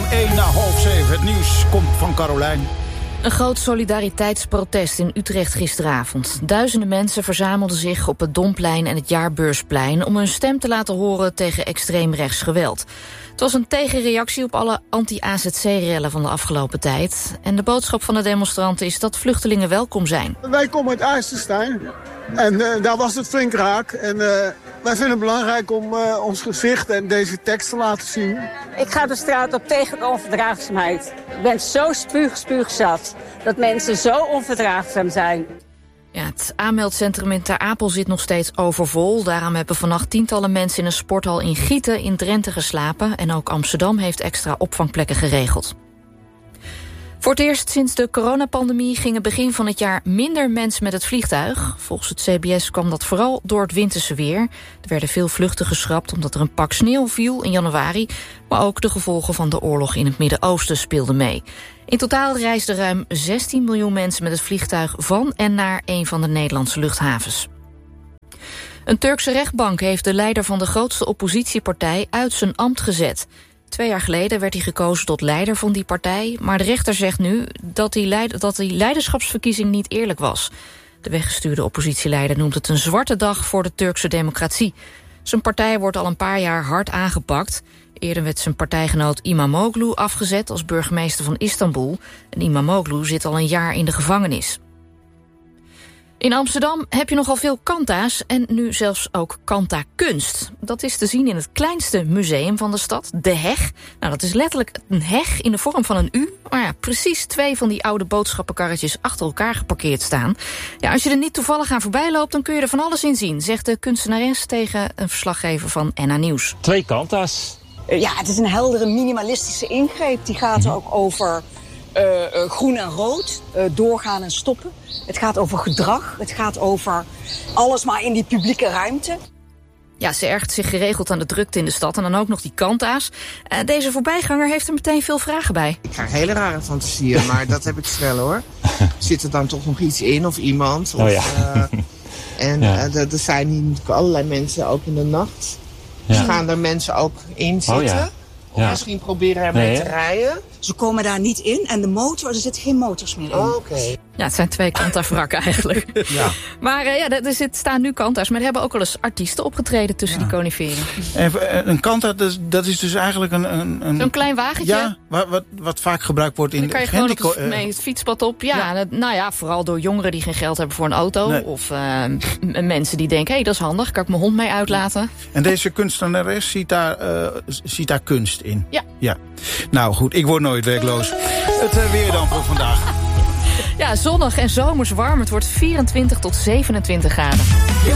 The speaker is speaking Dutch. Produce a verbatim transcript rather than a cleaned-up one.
één na half zeven. Het nieuws komt van Carolijn. Een groot solidariteitsprotest in Utrecht gisteravond. Duizenden mensen verzamelden zich op het Domplein en het Jaarbeursplein om hun stem te laten horen tegen extreemrechts geweld. Het was een tegenreactie op alle anti-A Z C-rellen van de afgelopen tijd. En de boodschap van de demonstranten is dat vluchtelingen welkom zijn. Wij komen uit IJsselstein en uh, daar was het flink raak. En uh, wij vinden het belangrijk om uh, ons gezicht en deze tekst te laten zien. Ik ga de straat op tegen de onverdraagzaamheid. Ik ben zo spuug, spuugzat dat mensen zo onverdraagzaam zijn. Ja, het aanmeldcentrum in Ter Apel zit nog steeds overvol. Daarom hebben vannacht tientallen mensen in een sporthal in Gieten in Drenthe geslapen. En ook Amsterdam heeft extra opvangplekken geregeld. Voor het eerst sinds de coronapandemie gingen begin van het jaar minder mensen met het vliegtuig. Volgens het C B S kwam dat vooral door het winterse weer. Er werden veel vluchten geschrapt omdat er een pak sneeuw viel in januari. Maar ook de gevolgen van de oorlog in het Midden-Oosten speelden mee. In totaal reisden ruim zestien miljoen mensen met het vliegtuig van en naar een van de Nederlandse luchthavens. Een Turkse rechtbank heeft de leider van de grootste oppositiepartij uit zijn ambt gezet. Twee jaar geleden werd hij gekozen tot leider van die partij, maar de rechter zegt nu dat die, leid, dat die leiderschapsverkiezing niet eerlijk was. De weggestuurde oppositieleider noemt het een zwarte dag voor de Turkse democratie. Zijn partij wordt al een paar jaar hard aangepakt. Eerder werd zijn partijgenoot Imamoglu afgezet als burgemeester van Istanbul. En Imamoglu zit al een jaar in de gevangenis. In Amsterdam heb je nogal veel kanta's en nu zelfs ook kanta-kunst. Dat is te zien in het kleinste museum van de stad, De Heg. Nou, dat is letterlijk een heg in de vorm van een U. Maar ja, precies twee van die oude boodschappenkarretjes achter elkaar geparkeerd staan. Ja, als je er niet toevallig aan voorbij loopt, dan kun je er van alles in zien, zegt de kunstenares tegen een verslaggever van N H Nieuws. Twee kanta's. Ja, het is een heldere minimalistische ingreep. Die gaat er ook over uh, uh, groen en rood, uh, doorgaan en stoppen. Het gaat over gedrag, het gaat over alles maar in die publieke ruimte. Ja, ze ergert zich geregeld aan de drukte in de stad en dan ook nog die kanta's. Uh, deze voorbijganger heeft er meteen veel vragen bij. Ik krijg hele rare fantasieën, maar dat heb ik wel hoor. Zit er dan toch nog iets in of iemand? Of, oh ja. uh, en ja. uh, er zijn hier natuurlijk allerlei mensen, ook in de nacht. Dus ja. Gaan er mensen ook in zitten? Oh ja. Of ja. misschien proberen ermee nee, te rijden? Ze komen daar niet in en de motor, er zitten geen motors meer in. Oh, oké. Okay. Ja, het zijn twee kanta-wrakken eigenlijk. Ja. Maar uh, ja, er zit, staan nu kanta's, maar er hebben ook wel eens artiesten opgetreden tussen ja. die coniferen. En een kanta, dat, dat is dus eigenlijk een... een, een Zo'n klein wagentje. Ja, wat, wat, wat vaak gebruikt wordt in... Dan kan je gewoon op het, mee het fietspad op. Ja, ja. Dat, nou ja, vooral door jongeren die geen geld hebben voor een auto. Nee. Of uh, mensen die denken, hé, hey, dat is handig, kan ik mijn hond mee uitlaten. En deze kunstenares ziet daar, uh, ziet daar kunst in? Ja. ja. Nou goed, ik word nooit werkloos. Het uh, weer dan voor vandaag. Ja, zonnig en zomers warm. Het wordt vierentwintig tot zevenentwintig graden.